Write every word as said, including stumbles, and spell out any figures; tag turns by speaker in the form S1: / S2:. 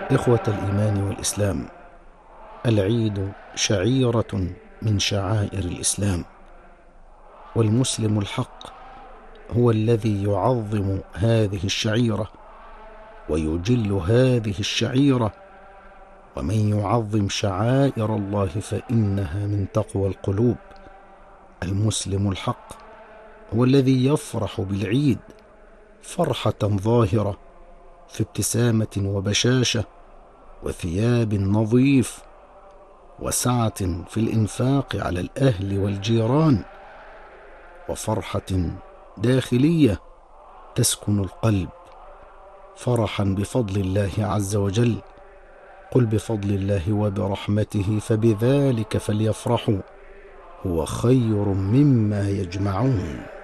S1: إخوة الإيمان والإسلام، العيد شعيرة من شعائر الإسلام، والمسلم الحق هو الذي يعظم هذه الشعيرة ويجل هذه الشعيرة. ومن يعظم شعائر الله فإنها من تقوى القلوب. المسلم الحق هو الذي يفرح بالعيد فرحة ظاهرة، في ابتسامة وبشاشة وثياب نظيف وسعة في الإنفاق على الأهل والجيران، وفرحة داخلية تسكن القلب، فرحا بفضل الله عز وجل. قل بفضل الله وبرحمته فبذلك فليفرحوا هو خير مما يجمعون.